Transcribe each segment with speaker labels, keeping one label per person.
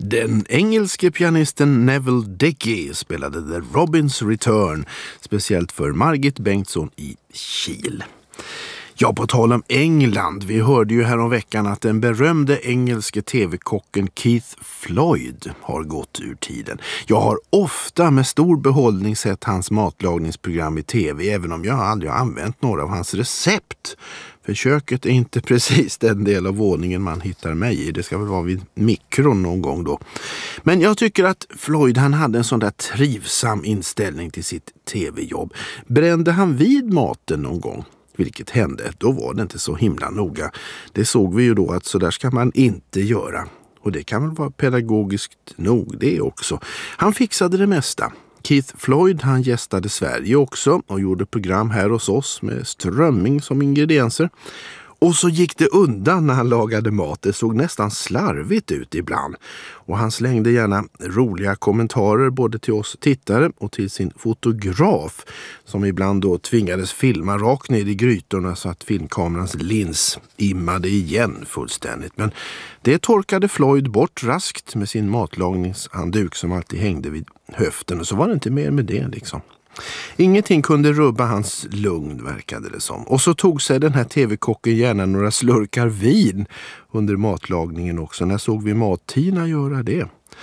Speaker 1: Den engelske pianisten Neville Dickey spelade The Robins Return, speciellt för Margit Bengtsson i Kiel. Ja, på tal om England, vi hörde ju här om veckan att den berömde engelske tv-kocken Keith Floyd har gått ur tiden. Jag har ofta med stor behållning sett hans matlagningsprogram i tv, även om jag aldrig har använt några av hans recept. För köket är inte precis den del av våningen man hittar mig i. Det ska väl vara vid mikron någon gång då. Men jag tycker att Floyd, han hade en sån där trivsam inställning till sitt tv-jobb. Brände han vid maten någon gång? Vilket hände, då var det inte så himla noga. Det såg vi ju då att så där ska man inte göra. Och det kan väl vara pedagogiskt nog det också. Han fixade det mesta. Keith Floyd, han gästade Sverige också och gjorde program här hos oss med strömming som ingredienser. Och så gick det undan när han lagade mat. Det såg nästan slarvigt ut ibland. Och han slängde gärna roliga kommentarer både till oss tittare och till sin fotograf, som ibland då tvingades filma rakt ner i grytorna så att filmkamerans lins immade igen fullständigt. Men det torkade Floyd bort raskt med sin matlagningshandduk som alltid hängde vid höften, och så var det inte mer med det liksom. Ingenting kunde rubba hans lugn, verkade det som. Och så tog sig den här tv-kocken gärna några slurkar vin under matlagningen också. När såg vi Mat-Tina göra det?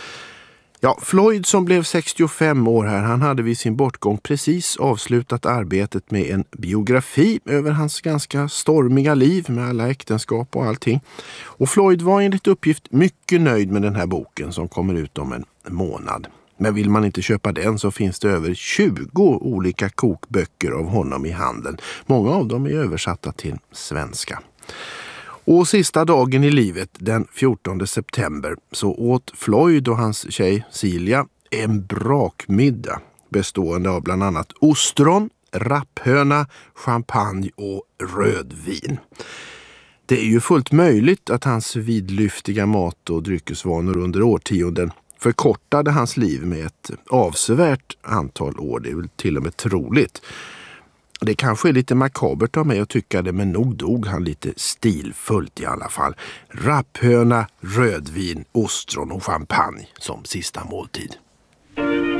Speaker 1: Ja, Floyd som blev 65 år här, han hade vid sin bortgång precis avslutat arbetet med en biografi över hans ganska stormiga liv med alla äktenskap och allting. Och Floyd var enligt uppgift mycket nöjd med den här boken som kommer ut om en månad. Men vill man inte köpa den så finns det över 20 olika kokböcker av honom i handeln. Många av dem är översatta till svenska. Och sista dagen i livet, den 14 september, så åt Floyd och hans tjej Silja en brakmiddag bestående av bland annat ostron, rapphöna, champagne och rödvin. Det är ju fullt möjligt att hans vidlyftiga mat- och dryckesvanor under årtionden förkortade hans liv med ett avsevärt antal år. Det är väl till och med troligt. Det kanske är lite makabert av mig att tycka det, men nog dog han lite stilfullt i alla fall. Rapphöna, rödvin, ostron och champagne som sista måltid.